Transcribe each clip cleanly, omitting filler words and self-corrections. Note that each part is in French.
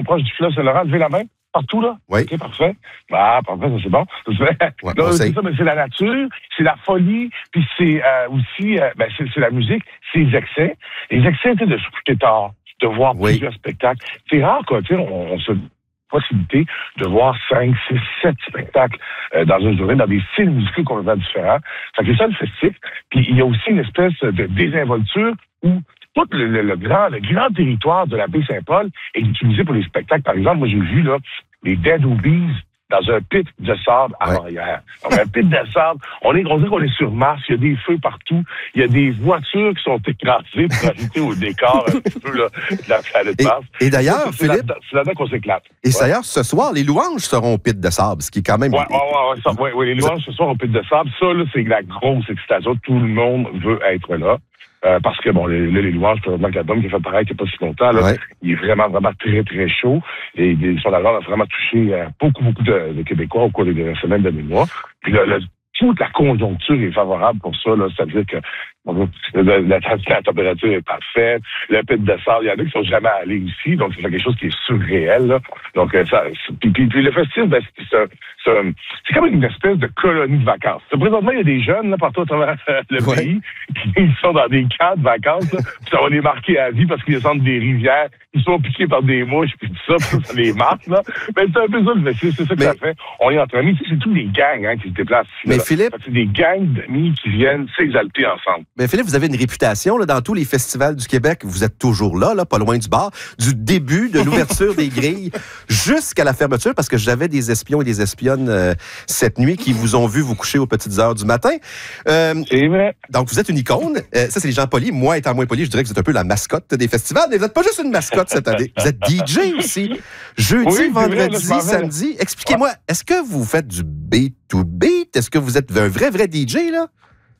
proche du fleuve Saint-Laurent, levez la main. Partout, là? Oui. OK, parfait. Ah, parfait, ça, c'est bon. Ouais, Là, c'est ça, mais c'est la nature, c'est la folie, puis c'est aussi, c'est la musique, c'est les excès. Les excès, tu sais, de se coucher tard, de voir plusieurs spectacles. C'est rare, quoi, tu sais, on se possibilité de voir 5, 6, 7 spectacles dans une journée, dans des styles musicaux complètement différents. Fait que c'est ça, le festif. Puis il y a aussi une espèce de désinvolture où tout le grand territoire de la baie Saint-Paul est utilisé pour les spectacles. Par exemple, moi, j'ai vu là les Dead Obies dans un pit de sable à Montréal. Un pit de sable. On dirait qu'on est sur Mars. Il y a des feux partout. Il y a des voitures qui sont écrasées pour ajouter au décor un petit peu là, de la planète Mars. Et d'ailleurs, Philippe... C'est là-dedans qu'on s'éclate. Et d'ailleurs, ce soir, les louanges seront au pit de sable, ce qui est quand même... Oui, les louanges ce soir au pit de sable. Ça, là, c'est la grosse excitation. Tout le monde veut être là. Parce que, bon, les louanges, présentement, l'album qui a fait pareil il n'y a pas si longtemps, là, il est vraiment, vraiment très, très chaud. Et son album a vraiment touché beaucoup de Québécois au cours des semaines, des mois. Puis toute la conjoncture est favorable pour ça, là. C'est-à-dire que la température est parfaite. Le pit de sable, il y en a qui sont jamais allés ici, donc c'est quelque chose qui est surréel, là. Donc, puis le festival, ben, c'est comme une espèce de colonie de vacances. Présentement, il y a des jeunes, là, partout à travers le pays, qui sont dans des camps de vacances, là, puis ça va les marquer à vie parce qu'ils descendent des rivières, ils sont piqués par des mouches, puis tout ça, puis ça les marque, là. Mais c'est un peu ça, le festival, c'est ça que ça fait. On est entre amis, c'est tous les gangs, hein, qui se déplacent ici. Mais Philippe... C'est des gangs d'amis qui viennent s'exalter ensemble. Mais Philippe, vous avez une réputation là, dans tous les festivals du Québec. Vous êtes toujours là, pas loin du bar, du début de l'ouverture des grilles jusqu'à la fermeture, parce que j'avais des espions et des espionnes cette nuit qui vous ont vu vous coucher aux petites heures du matin. C'est vrai. Donc, vous êtes une icône. Ça, c'est les gens polis. Moi, étant moins poli, je dirais que vous êtes un peu la mascotte des festivals, mais vous n'êtes pas juste une mascotte cette année. Vous êtes DJ aussi. Jeudi, vendredi, samedi. Expliquez-moi, est-ce que vous faites du beat to beat? Est-ce que vous êtes un vrai DJ, là?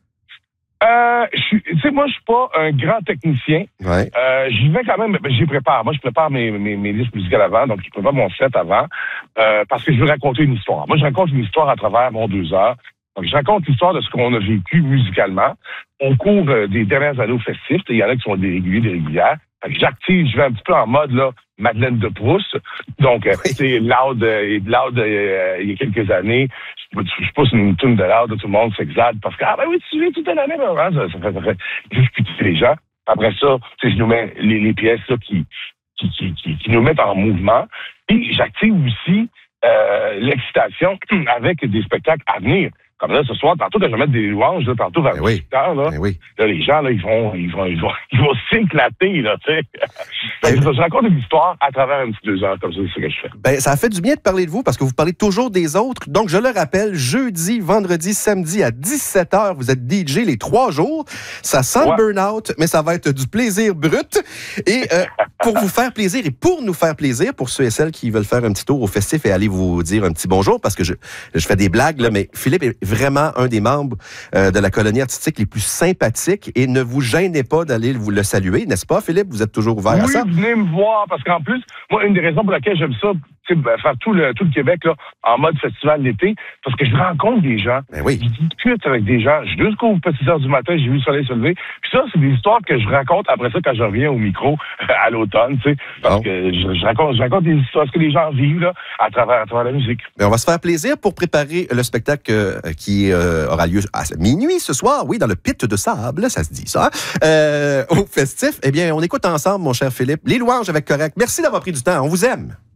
Tu sais, moi, je suis pas un grand technicien. Ouais. J'y vais quand même, j'y prépare. Moi, je prépare mes listes musicales avant, donc je prépare mon set avant, parce que je veux raconter une histoire. Moi, je raconte une histoire à travers mon 2 heures. Donc, je raconte l'histoire de ce qu'on a vécu musicalement au cours des dernières années au festif. Il y en a qui sont des réguliers, des régulières. J'active, je vais un petit peu en mode là, Madeleine de Proust. Donc, c'est Loud, il y a quelques années. Je pousse une toune de Loud, tout le monde s'exalte parce que, oui, tu viens toute l'année, ça fait discuter les gens. Après ça, je nous mets les pièces là, qui nous mettent en mouvement. Et j'active aussi l'excitation avec des spectacles à venir. Comme là, ce soir, tantôt, quand je vais mettre des louanges, là, tantôt vers 18 heures, là, là, les gens, là, ils vont s'éclater, là, tu sais. Je raconte une histoire à travers un petit 2 heures, comme ça, c'est ce que je fais. Ben, ça a fait du bien de parler de vous, parce que vous parlez toujours des autres. Donc, je le rappelle, jeudi, vendredi, samedi, à 17h, vous êtes DJ les 3 jours. Ça sent le burn-out, mais ça va être du plaisir brut. Et pour vous faire plaisir et pour nous faire plaisir, pour ceux et celles qui veulent faire un petit tour au festif et aller vous dire un petit bonjour, parce que je fais des blagues, là, mais Philippe est vraiment un des membres de la colonie artistique les plus sympathiques, et ne vous gênez pas d'aller vous le saluer, n'est-ce pas, Philippe? Vous êtes toujours ouvert à ça? Oui, venez me voir, parce qu'en plus, moi, une des raisons pour laquelle j'aime ça, faire tout le Québec là, en mode festival l'été, parce que je rencontre des gens. Ben oui. Je discute avec des gens. Je jusqu'aux petites heures du matin, j'ai vu le soleil se lever. Puis ça, c'est des histoires que je raconte après ça quand je reviens au micro à l'automne, tu sais. Parce que je raconte des histoires, ce que les gens vivent là, à travers la musique. Mais on va se faire plaisir pour préparer le spectacle qui aura lieu à minuit ce soir, oui, dans le pit de sable, ça se dit ça, au festif. Eh bien, on écoute ensemble, mon cher Philippe, les louanges avec Correct. Merci d'avoir pris du temps. On vous aime.